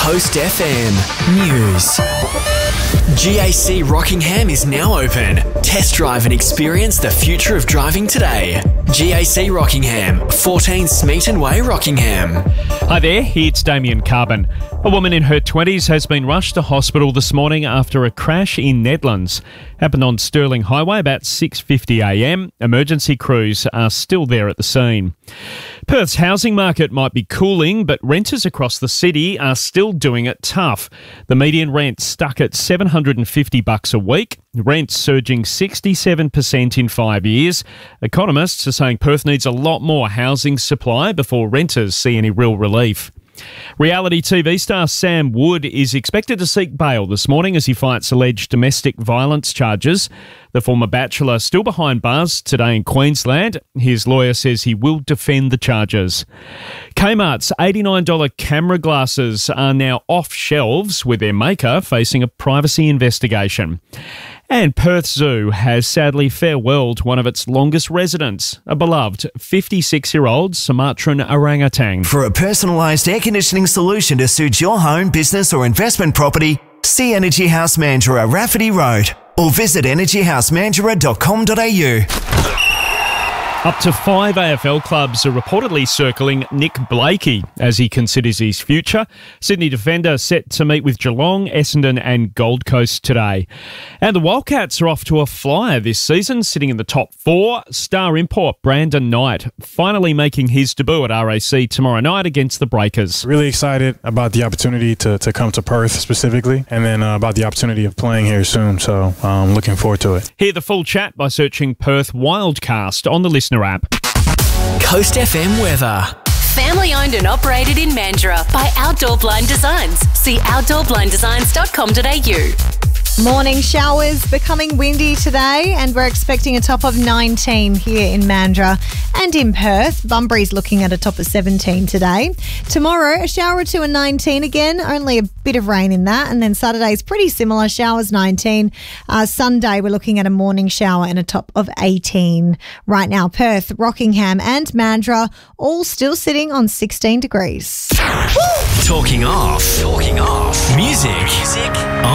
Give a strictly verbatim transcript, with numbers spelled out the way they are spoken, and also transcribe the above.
Coast F M News. G A C Rockingham is now open. Test drive and experience the future of driving today. G A C Rockingham, fourteen Smeaton Way, Rockingham. Hi there, it's Damien Carbon. A woman in her twenties has been rushed to hospital this morning after a crash in Nedlands. Happened on Stirling Highway about six fifty a m. Emergency crews are still there at the scene. Perth's housing market might be cooling, but renters across the city are still doing it tough. The median rent stuck at seven hundred fifty bucks a week, rents surging sixty-seven percent in five years. Economists are saying Perth needs a lot more housing supply before renters see any real relief. Reality T V star Sam Wood is expected to seek bail this morning as he fights alleged domestic violence charges. The former Bachelor still behind bars today in Queensland. His lawyer says he will defend the charges. Kmart's eighty-nine dollars camera glasses are now off shelves, with their maker facing a privacy investigation. And Perth Zoo has sadly farewelled one of its longest residents, a beloved fifty-six-year-old Sumatran orangutan. For a personalised air conditioning solution to suit your home, business or investment property, see Energy House Mandurah, Rafferty Road, or visit energy house mandurah dot com dot a u. Up to five A F L clubs are reportedly circling Nick Blakey as he considers his future. Sydney defender set to meet with Geelong, Essendon and Gold Coast today. And the Wildcats are off to a flyer this season, sitting in the top four. Star import Brandon Knight finally making his debut at R A C tomorrow night against the Breakers. Really excited about the opportunity to, to come to Perth specifically, and then uh, about the opportunity of playing here soon, so I'm um, looking forward to it. Hear the full chat by searching Perth Wildcast on the Listener app. Coast F M weather. Family owned and operated in Mandurah by Outdoor Blind Designs. See outdoor blind designs dot com dot a u. Morning showers becoming windy today, and we're expecting a top of nineteen here in Mandurah and in Perth. Bunbury's looking at a top of seventeen today. Tomorrow, a shower or two and nineteen again, only a bit of rain in that. And then Saturday's pretty similar, showers nineteen. Uh, Sunday, we're looking at a morning shower and a top of eighteen. Right now, Perth, Rockingham and Mandurah all still sitting on sixteen degrees. Talking off. Talking off. Music. Music.